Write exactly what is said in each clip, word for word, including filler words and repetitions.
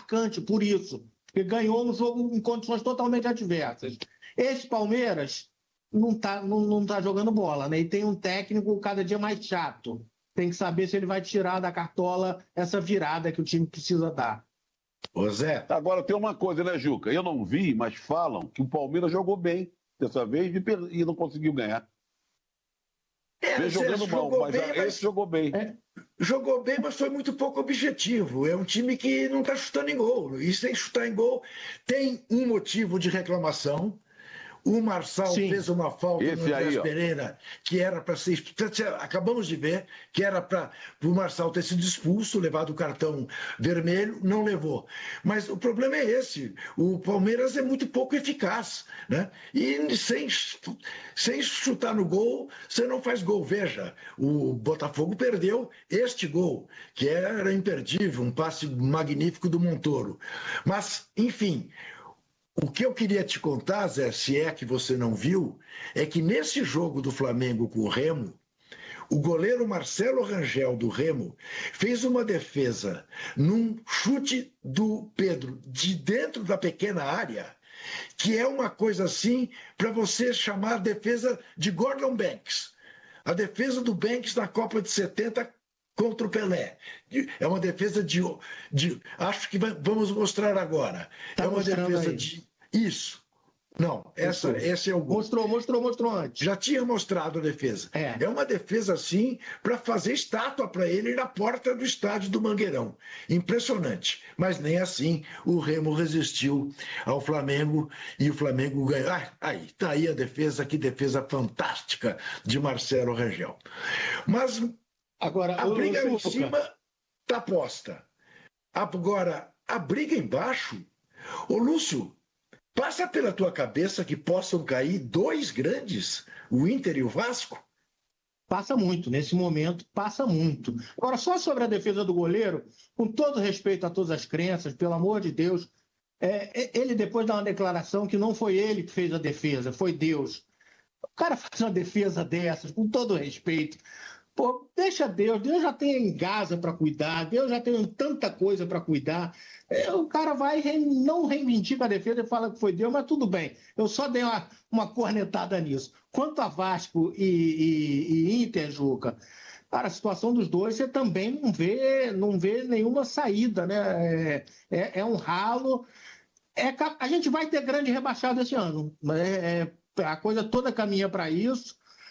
marcante por isso, porque ganhou um jogo em condições totalmente adversas. Esse Palmeiras não está não, não tá jogando bola, né? E tem um técnico cada dia mais chato. Tem que saber se ele vai tirar da cartola essa virada que o time precisa dar. Ô Zé. Agora tem uma coisa, né, Juca? Eu não vi, mas falam que o Palmeiras jogou bem dessa vez e, per... e não conseguiu ganhar. É, Vem jogando mal, mas bem, esse mas... jogou bem. É, jogou bem, mas foi muito pouco objetivo. É um time que não está chutando em gol. E sem chutar em gol, tem um motivo de reclamação. O Marçal Sim. fez uma falta Esse no Andrés aí, Pereira, que era para ser. Acabamos de ver que era para o Marçal ter sido expulso, levado o cartão vermelho, não levou. Mas o problema é esse: o Palmeiras é muito pouco eficaz, né? E sem, sem chutar no gol, você não faz gol. Veja, o Botafogo perdeu este gol, que era imperdível, um passe magnífico do Montoro. Mas, enfim. O que eu queria te contar, Zé, se é que você não viu, é que nesse jogo do Flamengo com o Remo, o goleiro Marcelo Rangel, do Remo, fez uma defesa num chute do Pedro de dentro da pequena área, que é uma coisa assim para você chamar a defesa de Gordon Banks. A defesa do Banks na Copa de setenta contra o Pelé. É uma defesa de... de acho que vamos mostrar agora. Tá é uma defesa aí. de... Isso. Não, essa, esse é o gol. Mostrou, mostrou, mostrou antes. Já tinha mostrado a defesa. É, é uma defesa, assim, para fazer estátua para ele na porta do estádio do Mangueirão. Impressionante. Mas nem assim o Remo resistiu ao Flamengo e o Flamengo ganhou. Ah, aí, tá aí a defesa, que defesa fantástica de Marcelo Rangel. Mas Agora, a briga eu, eu, em cima está posta. Agora, a briga embaixo... Ô, Lúcio, passa pela tua cabeça que possam cair dois grandes, o Inter e o Vasco? Passa muito, nesse momento, passa muito. Agora, só sobre a defesa do goleiro, com todo respeito a todas as crenças, pelo amor de Deus, é, ele depois dá uma declaração que não foi ele que fez a defesa, foi Deus. O cara faz uma defesa dessas, com todo respeito. Pô, deixa Deus, Deus já tem Gaza para cuidar, Deus já tem tanta coisa para cuidar. É, o cara vai, não reivindica a defesa e fala que foi Deus, mas tudo bem. Eu só dei uma, uma cornetada nisso. Quanto a Vasco e, e, e Inter, Juca, cara, a situação dos dois você também não vê, não vê nenhuma saída, né? É, é, é um ralo. É, a gente vai ter grande rebaixado esse ano. É, é, a coisa toda caminha para isso.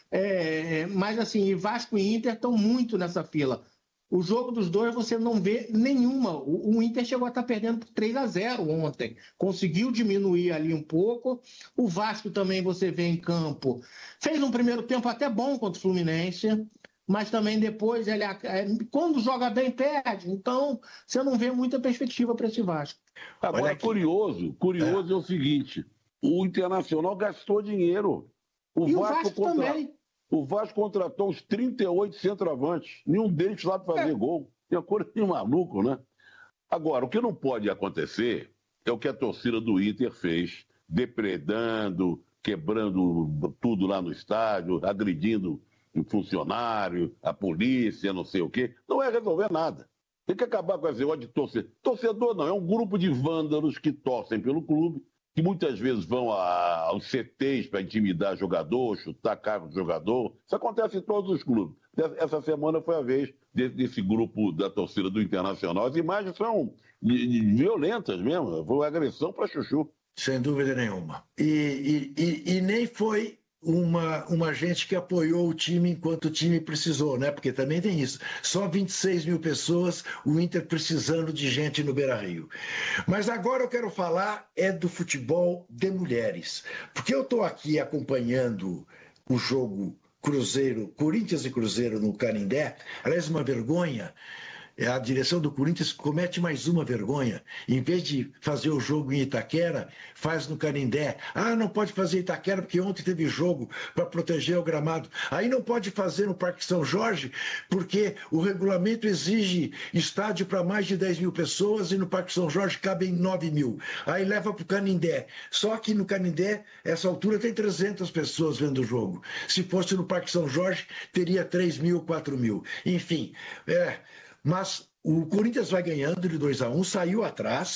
É, mas assim, Vasco e Inter estão muito nessa fila. O jogo dos dois você não vê nenhuma. O, o Inter chegou a estar perdendo por três a zero ontem. Conseguiu diminuir ali um pouco. O Vasco também você vê em campo. Fez um primeiro tempo até bom contra o Fluminense, mas também depois, ele, quando joga bem, perde. Então, você não vê muita perspectiva para esse Vasco. Agora, curioso, curioso é. é o seguinte, o Internacional gastou dinheiro. O e Vasco, o Vasco contra... também. O Vasco contratou uns trinta e oito centroavantes. Nenhum deles lá para fazer é. gol. É coisa de maluco, né? Agora, o que não pode acontecer é o que a torcida do Inter fez, depredando, quebrando tudo lá no estádio, agredindo o funcionário, a polícia, não sei o quê. Não é resolver nada. Tem que acabar com esse negócio de torcedor. Torcedor não, é um grupo de vândalos que torcem pelo clube, que muitas vezes vão a, aos C Tês para intimidar jogador, chutar cara do jogador. Isso acontece em todos os clubes. Essa semana foi a vez desse, desse grupo da torcida do Internacional. As imagens são violentas mesmo, foi agressão para chuchu. Sem dúvida nenhuma. E, e, e, e nem foi uma, uma gente que apoiou o time enquanto o time precisou, né? Porque também tem isso. Só vinte e seis mil pessoas, o Inter precisando de gente no Beira-Rio. Mas agora eu quero falar é do futebol de mulheres. Porque eu estou aqui acompanhando o jogo Cruzeiro, Corinthians e Cruzeiro no Canindé. Aliás, uma vergonha. A direção do Corinthians comete mais uma vergonha. Em vez de fazer o jogo em Itaquera, faz no Canindé. Ah, não pode fazer em Itaquera porque ontem teve jogo para proteger o gramado. Aí não pode fazer no Parque São Jorge porque o regulamento exige estádio para mais de dez mil pessoas e no Parque São Jorge cabem nove mil. Aí leva para o Canindé. Só que no Canindé, essa altura tem trezentas pessoas vendo o jogo. Se fosse no Parque São Jorge, teria três mil, quatro mil. Enfim, é... Mas o Corinthians vai ganhando de dois a um, saiu atrás.